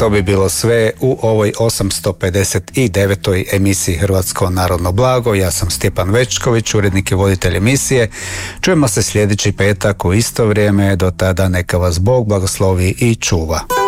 to bi bilo sve u ovoj 859. emisiji Hrvatsko narodno blago. Ja sam Stjepan Večković, urednik i voditelj emisije. Čujemo se sljedeći petak u isto vrijeme. Do tada neka vas Bog blagoslovi i čuva.